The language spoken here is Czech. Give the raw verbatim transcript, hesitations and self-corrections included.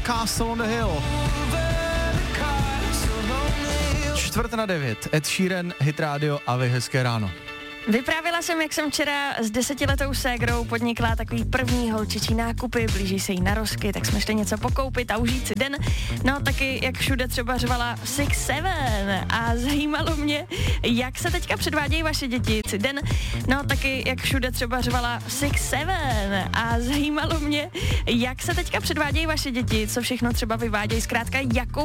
Castle on the Hill. Čtvrt na devět, Ed Sheeran, Hit Radio a vy hezké ráno. Vyprávěla jsem, jak jsem včera s desetiletou ségrou podnikla takový první holčičí nákupy, blíží se jí narozky, tak jsme šli něco pokoupit a užít si den. No taky, jak všude třeba řvala Six Seven a zajímalo mě, jak se teďka předvádějí vaše děti. Den, no taky, jak všude třeba řvala Six Seven a zajímalo mě, jak se teďka předvádějí vaše děti, co všechno třeba vyvádějí, zkrátka jakou